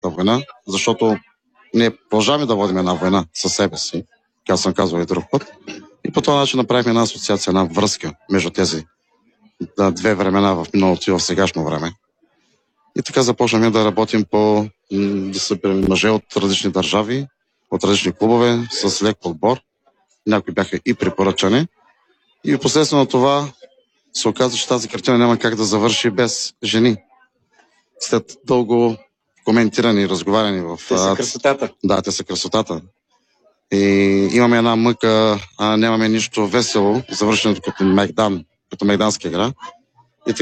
Втората война, защото ние продължаваме да водим една война със себе си, както съм казвал и друг път. И по този начин направихме една асоциация, една връзка между тези две времена в миналото и в сегашно време. И така започнахме да работим да се мъже от различни държави, от различни клубове, с лек подбор. Някои бяха и препоръчани. И последствие на това се оказа, че тази картина няма как да завърши без жени. След дълго коментирани и разговаряни в... Те са красотата. Да, те са красотата. И имаме една мъка, нямаме нищо весело, завършенето като Майдан, като майданска игра.